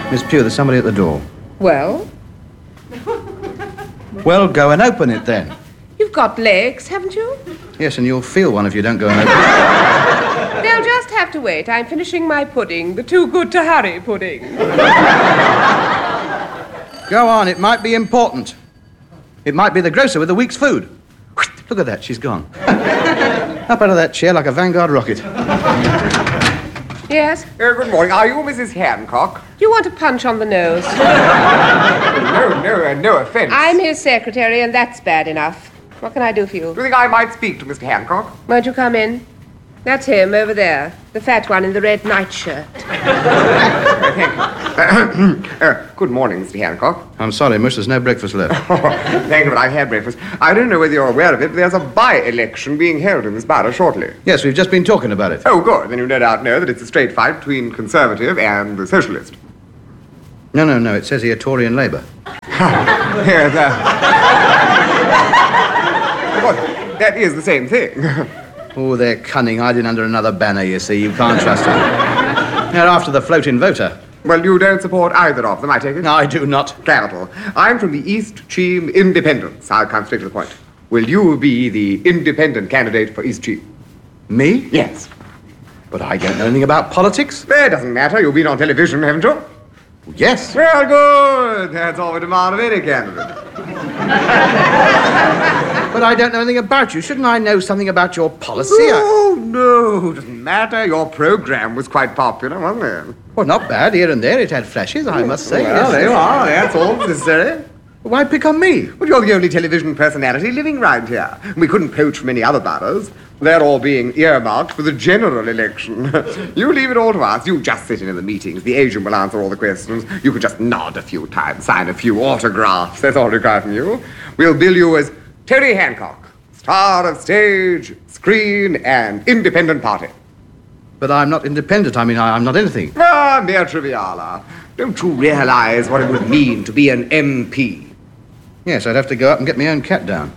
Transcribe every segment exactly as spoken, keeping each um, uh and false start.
Miss Pugh, there's somebody at the door. Well? Well, go and open it then. You've got legs, haven't you? Yes, and you'll feel one if you don't go and open it. They'll just have to wait. I'm finishing my pudding, the too good to hurry pudding. Go on, it might be important. It might be the grocer with the week's food. Look at that, she's gone. Up out of that chair like a Vanguard rocket. Yes? Uh, good morning. Are you Missus Hancock? Do you want a punch on the nose? no, no, uh, no offense. I'm his secretary, and that's bad enough. What can I do for you? Do you think I might speak to Mister Hancock? Won't you come in? That's him over there, the fat one in the red nightshirt. uh, thank you. uh, good morning, Mister Hancock. I'm sorry, miss, there's no breakfast left. Oh, thank you, but I've had breakfast. I don't know whether you're aware of it, but there's a by-election being held in this borough shortly. Yes, we've just been talking about it. Oh, good. Then you no doubt know that it's a straight fight between Conservative and the Socialist. No, no, no, it says here Tory and Labour. Yes, uh... well, that is the same thing. Oh, they're cunning, hiding under another banner, you see. You can't trust them. They're after the floating voter. Well, you don't support either of them, I take it? No, I do not. Capital. I'm from the East Cheam Independents. I'll come straight to the point. Will you be the independent candidate for East Cheam? Me? Yes. But I don't know anything about politics. That doesn't matter. You've been on television, haven't you? Yes. Well, good. That's all we demand of any candidate. But I don't know anything about you. Shouldn't I know something about your policy? Oh, no. Doesn't matter. Your program was quite popular, wasn't it? Well, not bad. Here and there it had flashes, I must say. Well, yes. there you are. That's all necessary. Why pick on me? Well, you're the only television personality living round here. We couldn't poach from any other boroughs. They're all being earmarked for the general election. You leave it all to us. You just sit in the meetings. The agent will answer all the questions. You can just nod a few times, sign a few autographs. That's all required from you. We'll bill you as Terry Hancock, star of stage, screen, and independent party. But I'm not independent. I mean, I, I'm not anything. Ah, mere triviala. Don't you realize what it would mean to be an M P? Yes, I'd have to go up and get my own cat down.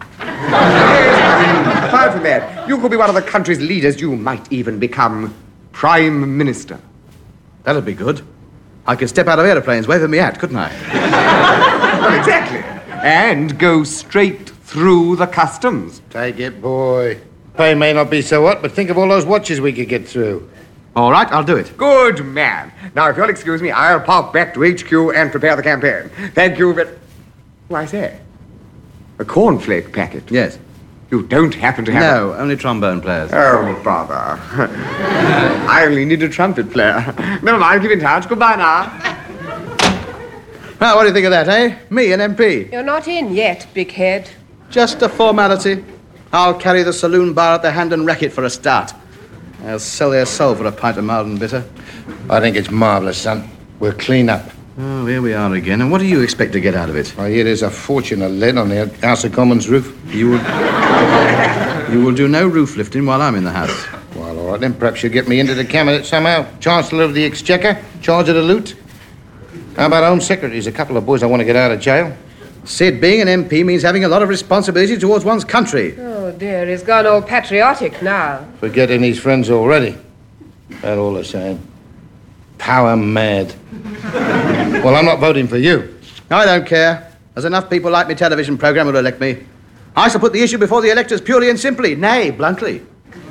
Apart from that, you could be one of the country's leaders. You might even become Prime Minister. That'd be good. I could step out of aeroplanes waving me hat, couldn't I? Well, exactly. And go straight through the customs. Take it, boy. Pay may not be so hot, but think of all those watches we could get through. All right, I'll do it. Good man. Now, if you'll excuse me, I'll pop back to H Q and prepare the campaign. Thank you very... Oh, I say, a cornflake packet. Yes. You don't happen to have... No, only trombone players. Oh, bother. I only need a trumpet player. Never mind, keep in touch. Goodbye now. Now, what do you think of that, eh? Me, an M P. You're not in yet, big head. Just a formality. I'll carry the saloon bar at the hand and racket for a start. They'll sell their soul for a pint of mild and bitter. I think it's marvellous, son. We'll clean up. Oh, here we are again. And what do you expect to get out of it? I hear there's a fortune of lead on the House of Commons roof. You will... you will do no roof lifting while I'm in the house. Well, all right, then perhaps you'll get me into the cabinet somehow. Chancellor of the Exchequer, charge of the loot. How about Home Secretaries? A couple of boys I want to get out of jail. Sid, being an M P means having a lot of responsibility towards one's country. Oh, dear, he's gone all patriotic now. Forgetting his friends already. That all the same. Power mad. Well, I'm not voting for you. I don't care. There's enough people like me television programme who'll elect me. I shall put the issue before the electors purely and simply, nay, bluntly.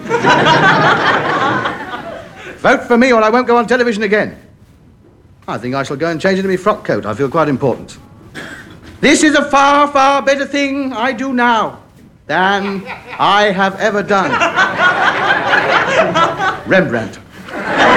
Vote for me or I won't go on television again. I think I shall go and change into my frock coat. I feel quite important. This is a far, far better thing I do now than I have ever done. Rembrandt.